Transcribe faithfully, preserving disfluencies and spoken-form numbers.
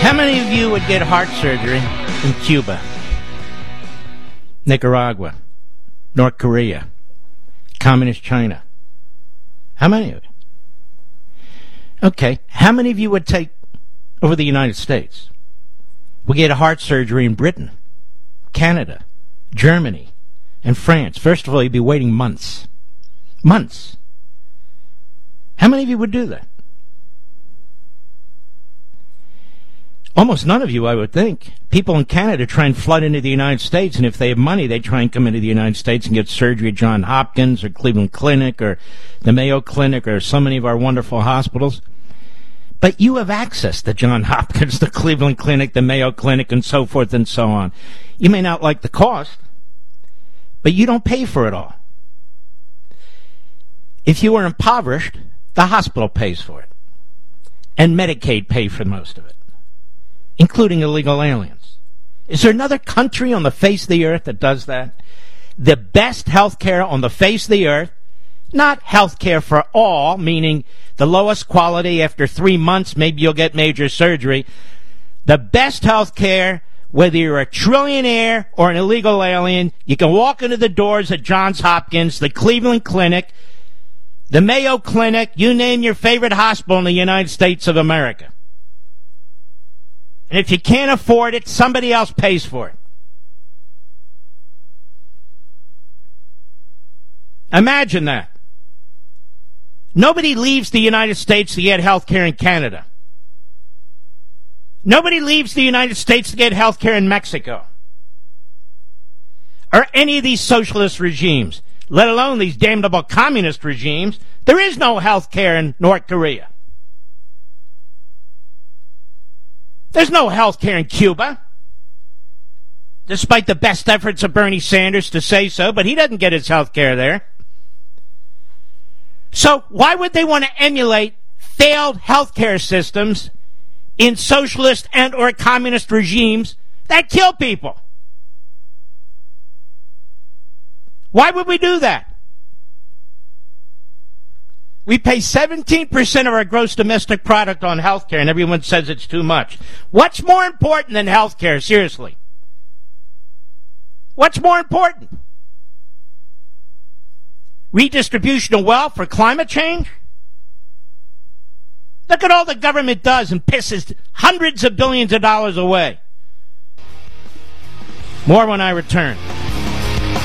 How many of you would get heart surgery in Cuba, Nicaragua, North Korea, Communist China? How many of you? Okay, how many of you would take over the United States? We get heart surgery in Britain, Canada, Germany, and France. First of all, you'd be waiting months. Months. How many of you would do that? Almost none of you, I would think. People in Canada try and flood into the United States, and if they have money, they try and come into the United States and get surgery at Johns Hopkins or Cleveland Clinic or the Mayo Clinic or so many of our wonderful hospitals. But you have access to Johns Hopkins, the Cleveland Clinic, the Mayo Clinic, and so forth and so on. You may not like the cost, but you don't pay for it all. If you are impoverished, the hospital pays for it. And Medicaid pays for most of it, including illegal aliens. Is there another country on the face of the earth that does that? The best health care on the face of the earth, not health care for all, meaning the lowest quality after three months, maybe you'll get major surgery. The best health care, whether you're a trillionaire or an illegal alien, you can walk into the doors at Johns Hopkins, the Cleveland Clinic, the Mayo Clinic, you name your favorite hospital in the United States of America. And if you can't afford it, somebody else pays for it. Imagine that. Nobody leaves the United States to get health care in Canada. Nobody leaves the United States to get health care in Mexico. Or any of these socialist regimes, let alone these damnable communist regimes. There is no health care in North Korea. There's no health care in Cuba, despite the best efforts of Bernie Sanders to say so, but he doesn't get his health care there. So why would they want to emulate failed health care systems in socialist and or communist regimes that kill people? Why would we do that? We pay seventeen percent of our gross domestic product on health care, and everyone says it's too much. What's more important than health care, seriously? What's more important? Redistribution of wealth for climate change? Look at all the government does and pisses hundreds of billions of dollars away. More when I return.